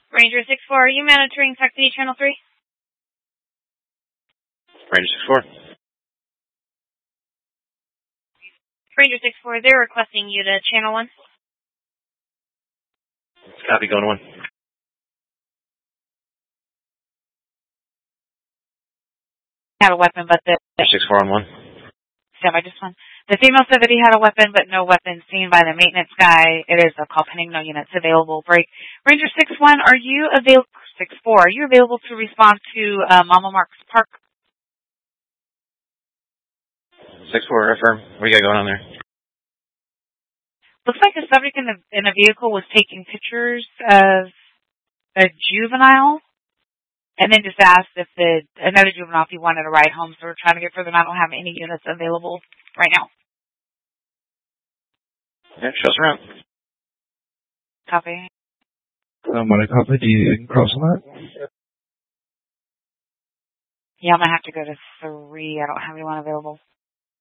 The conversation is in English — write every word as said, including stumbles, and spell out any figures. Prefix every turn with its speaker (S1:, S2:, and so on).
S1: Ranger six four, are you monitoring Taxi Channel three?
S2: Ranger six four.
S1: Ranger six four, they're requesting you to Channel one.
S2: Copy, going one.
S1: Had a weapon, but the...
S2: six four on one.
S1: Stand by, just one. The female said that he had a weapon, but no weapon seen by the maintenance guy. It is a call pending, no units available. Break. Ranger six one, are you available... six four, are you available to respond to uh, Mama Marks Park?
S2: six four, affirm. What do you got going on there?
S1: Looks like the subject in the in the vehicle was taking pictures of a juvenile, and then just asked if the another juvenile if he wanted a ride home. So we're trying to get for them. I don't have any units available right now.
S2: Yeah, show us around.
S1: Copy.
S3: Um, what I copy, do you cross on that?
S1: Yeah, I'm gonna have to go to three. I don't have anyone available.